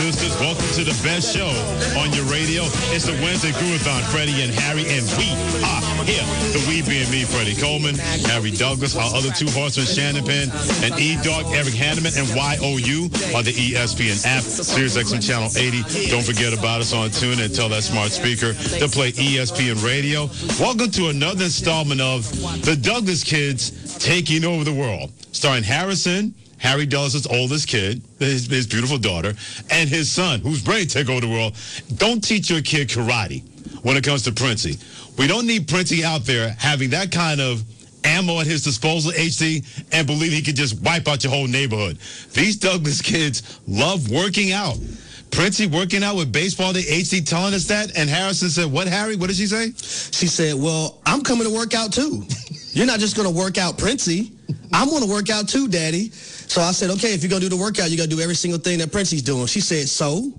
sisters. Welcome to the best show on your radio. It's the Wednesday Groovathon. Freddie and Harry, and we are here. The we being me, Freddie Coleman, Harry Douglas, our other two horsemen, Shannon Penn and E-Dog, Eric Hanneman, and YOU on the ESPN app, SiriusXM Channel 80. Don't forget about us on TuneIn and tell that smart speaker to play ESPN Radio. Welcome to another installment of The Douglas Kids Taking Over the World, starring Harry Douglas' oldest kid, his beautiful daughter, and his son, who's ready to take over the world. Don't teach your kid karate when it comes to Princey. We don't need Princey out there having that kind of ammo at his disposal, HC, and believe he could just wipe out your whole neighborhood. These Douglas kids love working out. Princey working out with baseball, the HC telling us that, and Harrison said, what, Harry? What did she say? She said, well, I'm coming to work out too. You're not just going to work out Princey. I'm going to work out too, Daddy. So I said, okay, if you're going to do the workout, you got to do every single thing that Princey's doing. She said, so?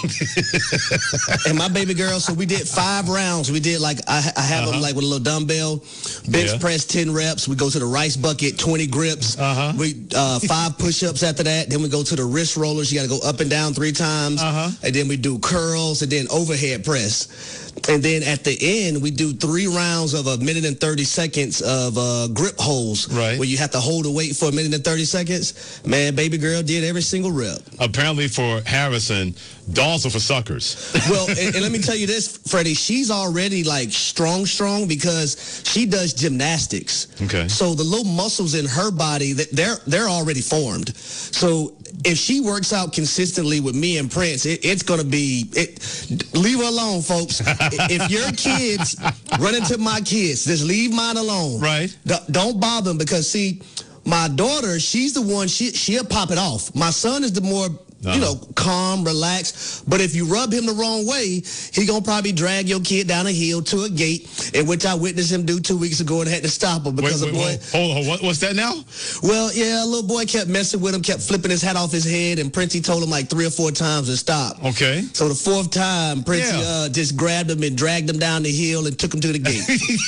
And my baby girl, so we did 5 rounds. We did I have them like with a little dumbbell, bench press 10 reps. We go to the rice bucket, 20 grips. We 5 push-ups after that. Then we go to the wrist rollers. You got to go up and down 3 times. And then we do curls and then overhead press. And then at the end, we do 3 rounds of 1 minute and 30 seconds of grip holds. Right. Where you have to hold the weight for 1 minute and 30 seconds. Man, baby girl did every single rep. Apparently for Harrison, dolls are for suckers. Well, and let me tell you this, Freddie, she's already strong because she does gymnastics. Okay. So the little muscles in her body, they're already formed. So if she works out consistently with me and Prince, it's going to be, leave her alone, folks. If your kids run into my kids, just leave mine alone. Right. Don't bother them because, see, my daughter, she's the one, she'll pop it off. My son is the more, calm, relaxed. But if you rub him the wrong way, he going to probably drag your kid down a hill to a gate, in which I witnessed him do 2 weeks ago and had to stop him because Hold on. What's that now? Well, yeah, a little boy kept messing with him, kept flipping his hat off his head, and Princey told him 3 or 4 times to stop. Okay. So the 4th time, Princey just grabbed him and dragged him down the hill and took him to the gate.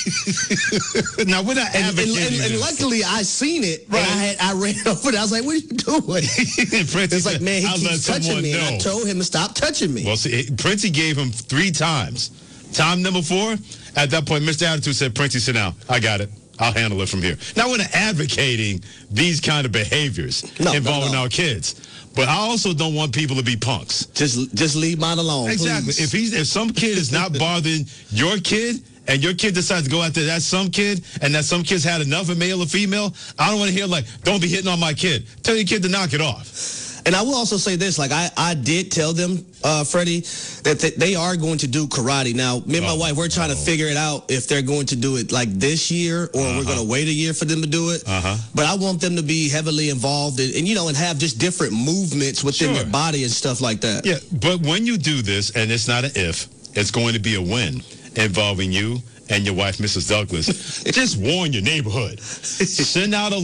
Now, we're not advocating and luckily, I seen it, right. And I ran over there. I was like, what are you doing? It's like, man, he keeps touching me. And I told him to stop touching me. Well, see, Princey gave him 3 times. Time number 4, at that point, Mr. Attitude said, Princey, sit down. I got it. I'll handle it from here. Now, we're not advocating these kind of behaviors involving our kids. But I also don't want people to be punks. Just leave mine alone. Exactly. Please. If some kid is not bothering your kid, and your kid decides to go after that some kid, and that some kid's had enough of male or female, I don't want to hear don't be hitting on my kid. Tell your kid to knock it off. And I will also say this, I did tell them, Freddie, that they are going to do karate. Now, me and my wife, we're trying to figure it out if they're going to do it this year or we're going to wait a year for them to do it. But I want them to be heavily involved and have just different movements within their body and stuff like that. Yeah, but when you do this, and it's not an if, it's going to be a win involving you and your wife, Mrs. Douglas. Just warn your neighborhood. Send out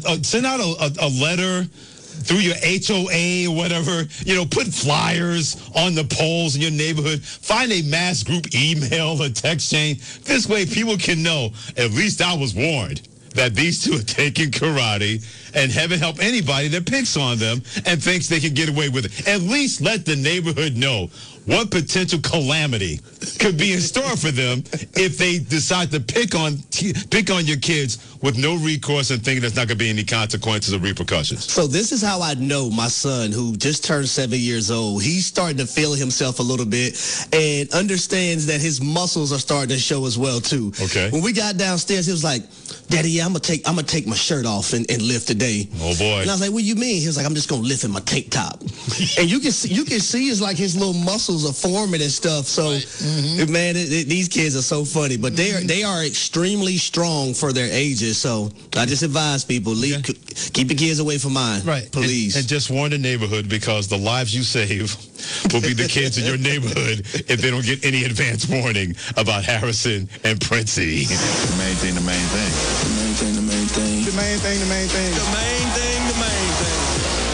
a letter through your HOA or whatever, put flyers on the poles in your neighborhood. Find a mass group email or text chain. This way people can know, at least I was warned that these two are taking karate, and heaven help anybody that picks on them and thinks they can get away with it. At least let the neighborhood know what potential calamity could be in store for them if they decide to pick on your kids with no recourse and thinking there's not going to be any consequences or repercussions. So this is how I know my son, who just turned 7 years old, he's starting to feel himself a little bit and understands that his muscles are starting to show as well too. Okay. When we got downstairs, he was like, Daddy, I'm gonna take my shirt off and lift today. Oh boy. And I was like, what do you mean? He was like, I'm just gonna lift in my tank top. And you can see it's like his little muscles are forming and stuff. So man, these kids are so funny. But they are extremely strong for their ages. So I just advise people, keep your kids away from mine. Right. Please. And just warn the neighborhood, because the lives you save will be the kids in your neighborhood if they don't get any advance warning about Harrison and Princey. The main thing. The main thing. The main thing. The main thing. The main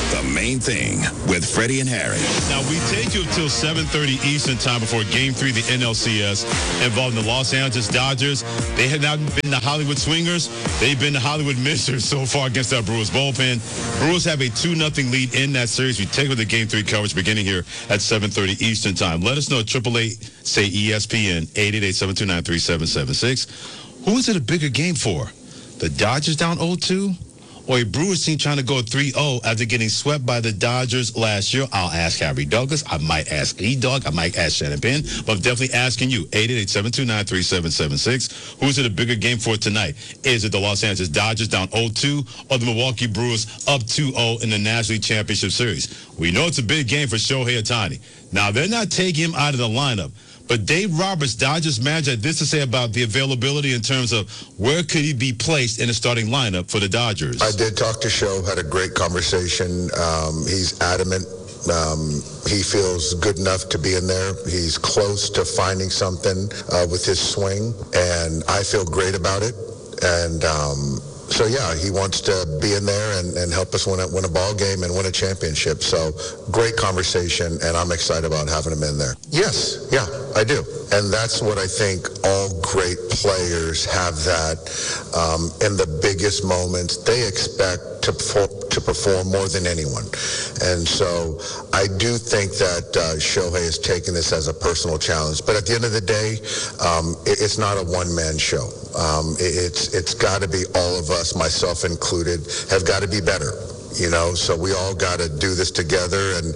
Main Thing with Freddie and Harry. Now, we take you until 7:30 Eastern time before Game 3 of the NLCS involving the Los Angeles Dodgers. They have not been the Hollywood Swingers. They've been the Hollywood Misters so far against that Brewers bullpen. Brewers have a 2-0 lead in that series. We take with the Game 3 coverage beginning here at 7:30 Eastern time. Let us know at 888, say ESPN, 888-729-3776. Who is it a bigger game for? The Dodgers down 0-2? Or a Brewers team trying to go 3-0 after getting swept by the Dodgers last year? I'll ask Harry Douglas. I might ask E-Dog. I might ask Shannon Penn. But I'm definitely asking you, 888-729-3776. Who's it a bigger game for tonight? Is it the Los Angeles Dodgers down 0-2 or the Milwaukee Brewers up 2-0 in the National League Championship Series? We know it's a big game for Shohei Ohtani. Now, they're not taking him out of the lineup. But Dave Roberts, Dodgers manager, had this to say about the availability in terms of where could he be placed in the starting lineup for the Dodgers. I did talk to Sho, had a great conversation. He's adamant. He feels good enough to be in there. He's close to finding something with his swing, and I feel great about it. And so, yeah, he wants to be in there and help us win a ball game and win a championship. So, great conversation, and I'm excited about having him in there. Yes, yeah, I do. And that's what I think all great players have, that in the biggest moments, they expect to perform more than anyone. And so I do think that Shohei is taking this as a personal challenge. But at the end of the day, it's not a one-man show. It's got to be all of us, myself included, have got to be better. So we all got to do this together, and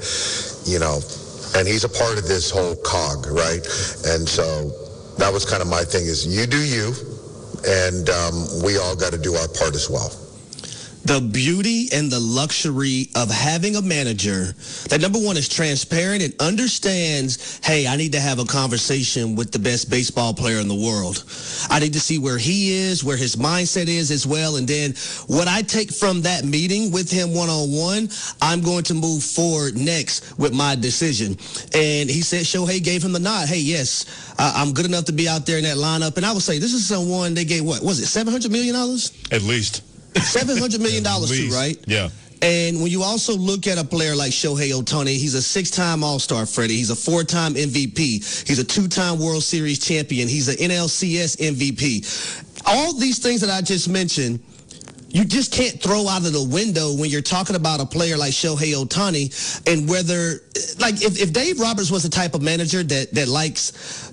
and he's a part of this whole cog, right? And so that was kind of my thing, is you do you, and we all got to do our part as well. The beauty and the luxury of having a manager that, number one, is transparent and understands, hey, I need to have a conversation with the best baseball player in the world. I need to see where he is, where his mindset is as well. And then what I take from that meeting with him one-on-one, I'm going to move forward next with my decision. And he said Shohei gave him the nod. Hey, yes, I'm good enough to be out there in that lineup. And I would say this is someone they gave, what was it, $700 million? At least. $700 million too, right? Yeah. And when you also look at a player like Shohei Ohtani, he's a 6-time All-Star, Freddie. He's a 4-time MVP. He's a 2-time World Series champion. He's an NLCS MVP. All these things that I just mentioned, you just can't throw out of the window when you're talking about a player like Shohei Ohtani, and whether, like, if Dave Roberts was the type of manager that likes,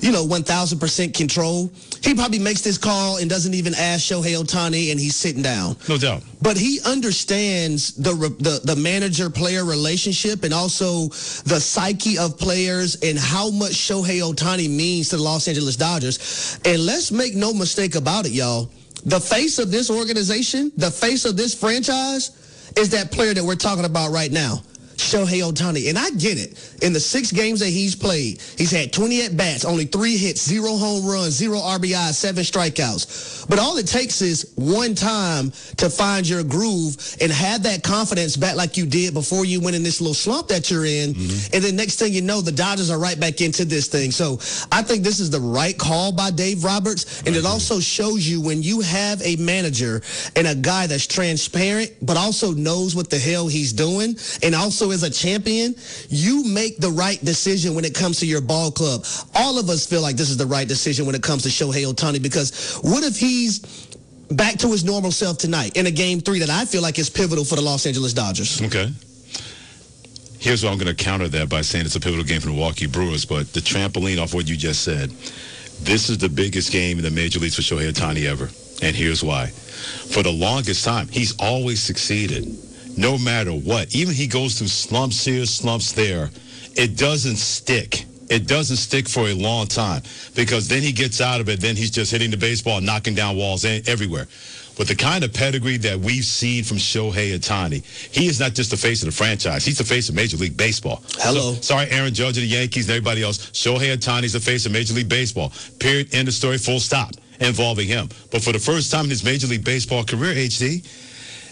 1,000% control, he probably makes this call and doesn't even ask Shohei Ohtani, and he's sitting down. No doubt. But he understands the manager-player relationship and also the psyche of players and how much Shohei Ohtani means to the Los Angeles Dodgers. And let's make no mistake about it, y'all. The face of this organization, the face of this franchise, is that player that we're talking about right now, Shohei Ohtani. And I get it. In the 6 games that he's played, he's had 20 at-bats, only 3 hits, 0 home runs, 0 RBIs, 7 strikeouts. But all it takes is one time to find your groove and have that confidence back like you did before you went in this little slump that you're in. Mm-hmm. And then next thing you know, the Dodgers are right back into this thing. So I think this is the right call by Dave Roberts. And it also shows you when you have a manager and a guy that's transparent but also knows what the hell he's doing and also is a champion, you make the right decision when it comes to your ball club. All of us feel like this is the right decision when it comes to Shohei Ohtani, because what if he's back to his normal self tonight in a Game 3 that I feel like is pivotal for the Los Angeles Dodgers? Okay. Here's what I'm going to counter that by saying it's a pivotal game for the Milwaukee Brewers, but the trampoline off what you just said, this is the biggest game in the major leagues for Shohei Ohtani ever, and here's why. For the longest time, he's always succeeded. No matter what, even he goes through slumps here, slumps there, it doesn't stick. It doesn't stick for a long time, because then he gets out of it, then he's just hitting the baseball, knocking down walls everywhere. But the kind of pedigree that we've seen from Shohei Ohtani, he is not just the face of the franchise. He's the face of Major League Baseball. Hello. So, sorry, Aaron Judge of the Yankees and everybody else. Shohei Ohtani is the face of Major League Baseball. Period. End of story. Full stop. Involving him. But for the first time in his Major League Baseball career, HD,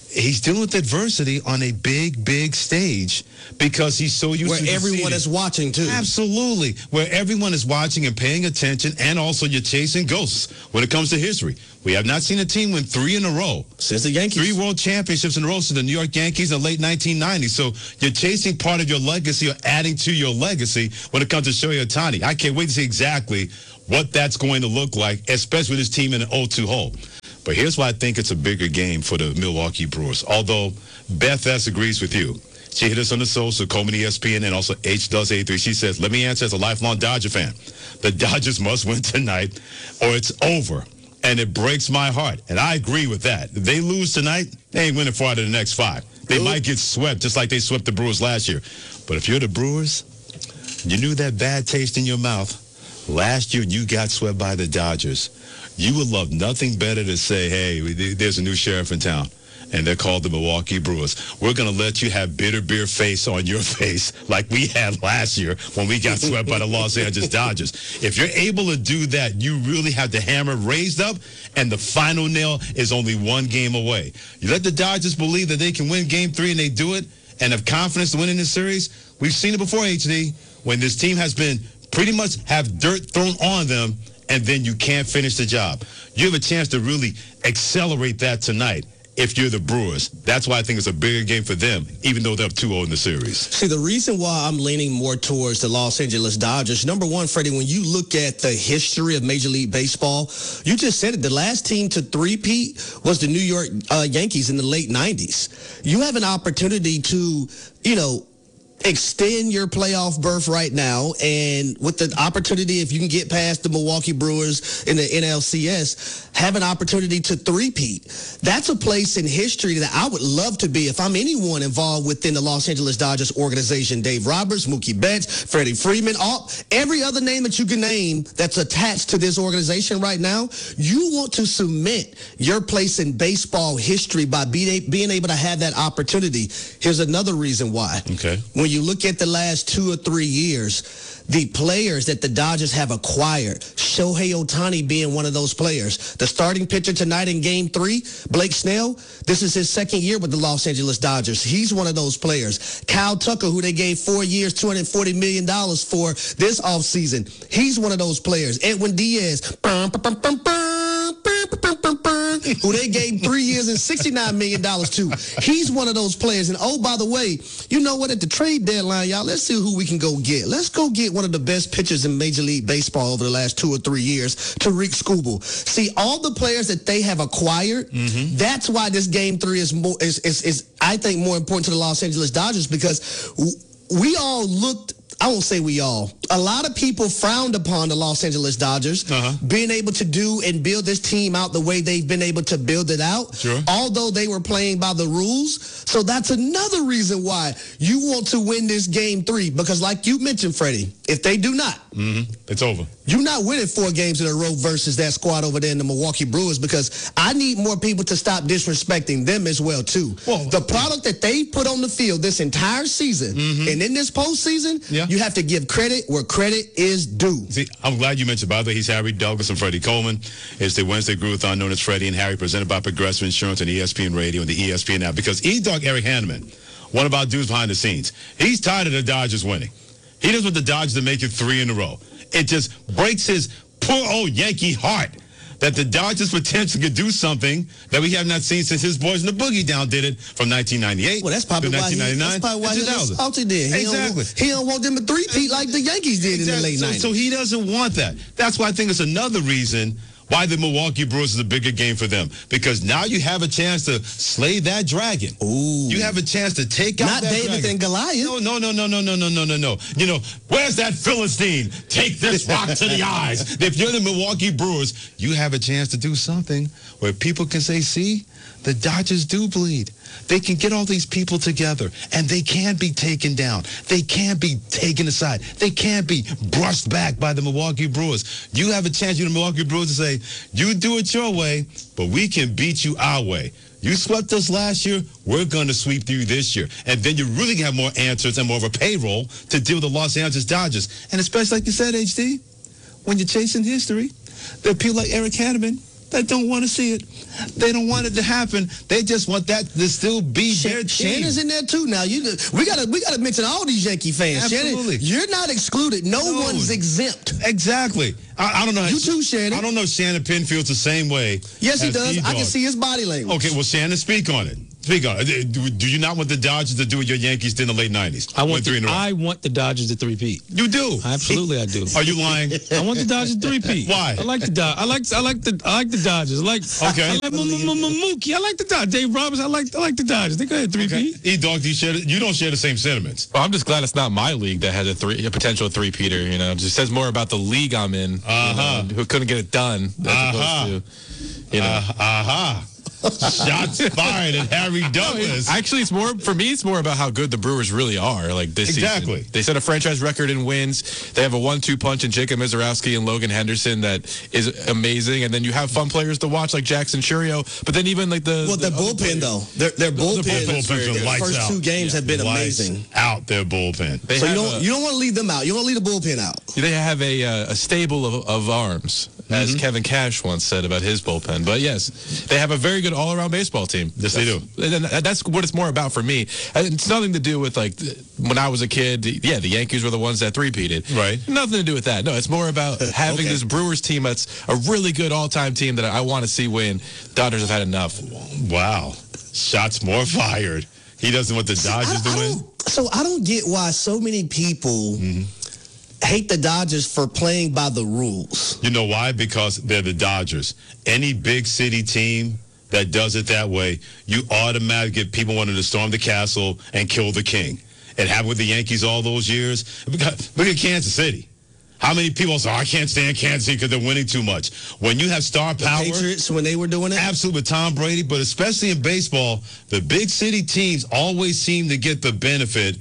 he's dealing with adversity on a big, big stage because he's so used to Where everyone succeeding. is watching, too. Absolutely. Where everyone is watching and paying attention, and also you're chasing ghosts when it comes to history. We have not seen a team win 3 in a row. Since the Yankees. 3 world championships in a row since the New York Yankees in the late 1990s. So you're chasing part of your legacy or adding to your legacy when it comes to Shohei Ohtani. I can't wait to see exactly what that's going to look like, especially with this team in an 0-2 hole. But here's why I think it's a bigger game for the Milwaukee Brewers. Although Beth S. agrees with you. She hit us on the social, Coleman ESPN, and also H does 83. She says, let me answer as a lifelong Dodger fan. The Dodgers must win tonight or it's over. And it breaks my heart. And I agree with that. If they lose tonight, they ain't winning 4 out of the next 5. They might get swept just like they swept the Brewers last year. But if you're the Brewers, you knew that bad taste in your mouth. Last year, you got swept by the Dodgers. You would love nothing better to say, hey, there's a new sheriff in town, and they're called the Milwaukee Brewers. We're going to let you have bitter beer face on your face like we had last year when we got swept by the Los Angeles Dodgers. If you're able to do that, you really have the hammer raised up, and the final nail is only 1 game away. You let the Dodgers believe that they can win Game 3, and they do it, and have confidence to win in this series. We've seen it before, HD, when this team has been pretty much have dirt thrown on them, and then you can't finish the job. You have a chance to really accelerate that tonight if you're the Brewers. That's why I think it's a bigger game for them, even though they're up 2-0 in the series. See, the reason why I'm leaning more towards the Los Angeles Dodgers, number one, Freddie, when you look at the history of Major League Baseball, you just said it. The last team to three-peat was the New York Yankees in the late 90s. You have an opportunity to, extend your playoff berth right now, and with the opportunity, if you can get past the Milwaukee Brewers in the NLCS, have an opportunity to three-peat. That's a place in history that I would love to be if I'm anyone involved within the Los Angeles Dodgers organization. Dave Roberts, Mookie Betts, Freddie Freeman, every other name that you can name that's attached to this organization right now. You want to cement your place in baseball history by being able to have that opportunity. Here's another reason why. Okay. When you look at the last 2 or 3 years, the players that the Dodgers have acquired, Shohei Ohtani being one of those players. The starting pitcher tonight in Game 3, Blake Snell, this is his second year with the Los Angeles Dodgers. He's one of those players. Kyle Tucker, who they gave 4 years, $240 million for this offseason, he's one of those players. Edwin Diaz, who they gave 3 years and $69 million to. He's one of those players. And, oh, by the way, you know what? At the trade deadline, y'all, let's see who we can go get. Let's go get one of the best pitchers in Major League Baseball over the last 2 or 3 years, Tariq Skubal. See, all the players that they have acquired, that's why this Game 3 is I think, more important to the Los Angeles Dodgers, because we all looked, I won't say we all, a lot of people frowned upon the Los Angeles Dodgers being able to do and build this team out the way they've been able to build it out, although they were playing by the rules. So that's another reason why you want to win this Game 3, because like you mentioned, Freddie, if they do not, it's over. You're not winning 4 games in a row versus that squad over there in the Milwaukee Brewers, because I need more people to stop disrespecting them as well, too. Well, the product that they put on the field this entire season and in this postseason, you have to give credit where credit is due. See, I'm glad you mentioned, by the way, he's Harry Douglas and Freddie Coleman. It's the Wednesday Groovathon known as Freddie and Harry, presented by Progressive Insurance and ESPN Radio and the ESPN app. Because E-Dog Eric Hanneman, one of our dudes behind the scenes, he's tired of the Dodgers winning. He doesn't want the Dodgers to make it 3 in a row. It just breaks his poor old Yankee heart that the Dodgers potentially could do something that we have not seen since his boys in the Boogie Down did it from 1998 well, that's probably to why 1999 he's salty then. Exactly. He don't want them to three-peat like the Yankees did in the late 90s. So he doesn't want that. That's why I think it's another reason why the Milwaukee Brewers is a bigger game for them. Because now you have a chance to slay that dragon. Ooh. You have a chance to take out Not that David dragon. and Goliath. No. You know, where's that Philistine? Take this rock to the eyes. If you're the Milwaukee Brewers, you have a chance to do something where people can say, see, the Dodgers do bleed. They can get all these people together, and they can be taken down. They can be taken aside. They can be brushed back by the Milwaukee Brewers. You have a chance, you the Milwaukee Brewers, to say, you do it your way, but we can beat you our way. You swept us last year, we're going to sweep you this year. And then you really have more answers and more of a payroll to deal with the Los Angeles Dodgers. And especially, like you said, HD, when you're chasing history, there are people like Eric Hanneman that don't want to see it. They don't want it to happen. They just want that to still be their team. Shannon's in there too now. We gotta mention all these Yankee fans. Absolutely. Shannon, you're not excluded. No one's exempt. Exactly. I don't know. You too, Shannon. I don't know if Shannon Penn feels the same way. Yes, he does. I can see his body language. Okay, well, Shannon, speak on it. Speak on it. Do you not want the Dodgers to do what your Yankees did in the late 90s? I want the Dodgers to three-peat. You do? Absolutely, I do. Are you lying? I want the Dodgers to three-peat. Why? I like the Dodgers. I like the Dodgers. Okay. I like Mookie. I like the Dodgers. Dave Roberts. I like the Dodgers. They go ahead three-peat. E-Dog, you don't share the same sentiments. Well, I'm just glad it's not my league that has a potential three-peater. You know, it just says more about the league I'm in. Who couldn't get it done as opposed to, you know. Shots fired at Harry Douglas. Actually, it's more about how good the Brewers really are. Like this Exactly. season, they set a franchise record in wins. They have a 1-2 punch in Jacob Mizorowski and Logan Henderson that is amazing. And then you have fun players to watch like Jackson Churio. But then even like their bullpen though, their bullpen. The first two games have been amazing. Out their bullpen. So you don't want to leave them out. You don't want to leave the bullpen out. They have a stable of arms, as Kevin Cash once said about his bullpen. But yes, they have a very good all-around baseball team. Yes, they do. And that's what it's more about for me. And it's nothing to do with, like, when I was a kid, the Yankees were the ones that three-peated. Right. Nothing to do with that. No, it's more about having this Brewers team that's a really good all-time team that I want to see win. Dodgers have had enough. Wow. Shots more fired. He doesn't want the Dodgers to win. So I don't get why so many people hate the Dodgers for playing by the rules. You know why? Because they're the Dodgers. Any big city team that does it that way, you automatically get people wanting to storm the castle and kill the king. It happened with the Yankees all those years. Look at Kansas City. How many people say, I can't stand Kansas City because they're winning too much? When you have star power. The Patriots, when they were doing it? Absolutely, with Tom Brady, but especially in baseball, the big city teams always seem to get the benefit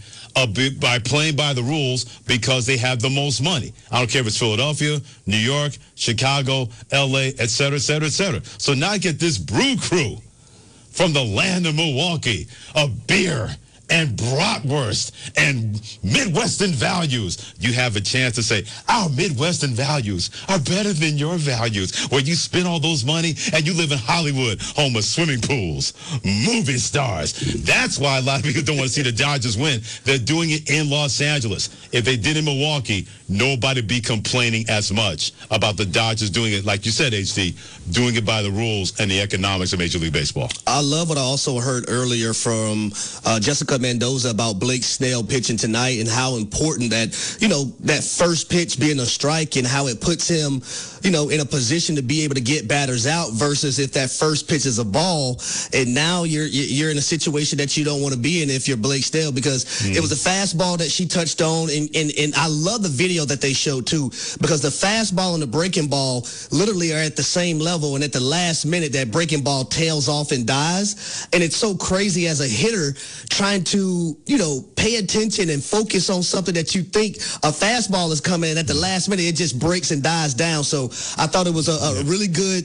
by playing by the rules because they have the most money. I don't care if it's Philadelphia, New York, Chicago, L.A., et cetera, et cetera, et cetera. So now I get this brew crew from the land of Milwaukee of beer and bratwurst and Midwestern values. You have a chance to say, our Midwestern values are better than your values, where you spend all those money and you live in Hollywood, home of swimming pools, movie stars. That's why a lot of people don't want to see the Dodgers win. They're doing it in Los Angeles. If they did in Milwaukee, nobody would be complaining as much about the Dodgers doing it, like you said, HD, doing it by the rules and the economics of Major League Baseball. I love what I also heard earlier from Jessica Mendoza about Blake Snell pitching tonight and how important that, that first pitch being a strike and how it puts him, in a position to be able to get batters out versus if that first pitch is a ball and now you're in a situation that you don't want to be in if you're Blake Snell because it was a fastball that she touched on and I love the video that they showed too because the fastball and the breaking ball literally are at the same level and at the last minute that breaking ball tails off and dies and it's so crazy as a hitter trying to, pay attention and focus on something that you think a fastball is coming and at the last minute it just breaks and dies down. So I thought it was a really good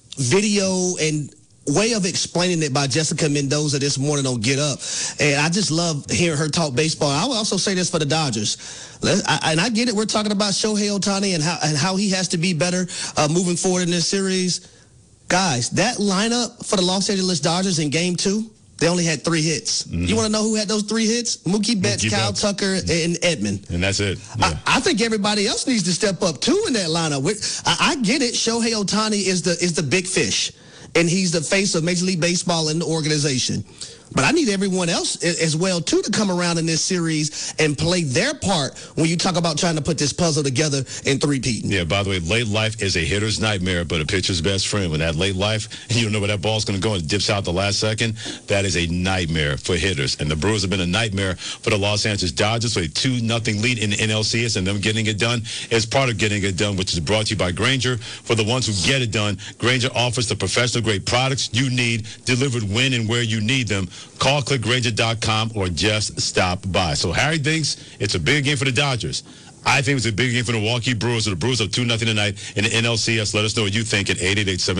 video and way of explaining it by Jessica Mendoza this morning on Get Up. And I just love hearing her talk baseball. I will also say this for the Dodgers. And I get it. We're talking about Shohei Ohtani and how he has to be better moving forward in this series. Guys, that lineup for the Los Angeles Dodgers in Game 2, they only had 3 hits. You want to know who had those 3 hits? Mookie Betts, Kyle Tucker, and Edman. And that's it. Yeah. I think everybody else needs to step up, too, in that lineup. I get it. Shohei Ohtani is the big fish, and he's the face of Major League Baseball in the organization. But I need everyone else as well, too, to come around in this series and play their part when you talk about trying to put this puzzle together in three-peating. Yeah, by the way, late life is a hitter's nightmare, but a pitcher's best friend. When that late life, you don't know where that ball's going to go and it dips out the last second, that is a nightmare for hitters. And the Brewers have been a nightmare for the Los Angeles Dodgers. So a 2-0 lead in the NLCS and them getting it done is part of getting it done, which is brought to you by Grainger. For the ones who get it done, Grainger offers the professional-grade products you need, delivered when and where you need them. Call clickgrainger.com or just stop by. So Harry thinks it's a big game for the Dodgers. I think it's a big game for the Milwaukee Brewers. So the Brewers up 2-0 tonight in the NLCS. Let us know what you think at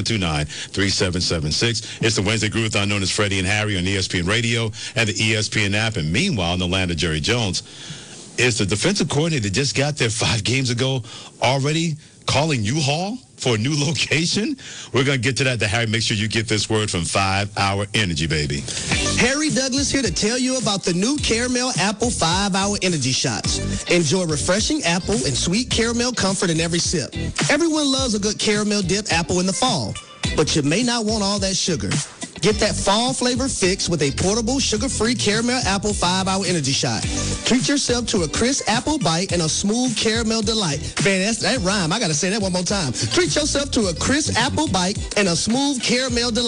888-729-3776. It's the Wednesday Groovathon known as Freddie and Harry on ESPN Radio and the ESPN app. And meanwhile, in the land of Jerry Jones, is the defensive coordinator that just got there 5 games ago already calling U-Haul for a new location? We're going to get to that. Harry, make sure you get this word from 5 Hour Energy, baby. Harry Douglas here to tell you about the new Caramel Apple 5-Hour Energy Shots. Enjoy refreshing apple and sweet caramel comfort in every sip. Everyone loves a good caramel dip apple in the fall, but you may not want all that sugar. Get that fall flavor fix with a portable, sugar-free caramel apple 5-Hour Energy Shot. Treat yourself to a crisp apple bite and a smooth caramel delight. Man, that rhyme. I got to say that one more time. Treat yourself to a crisp apple bite and a smooth caramel delight.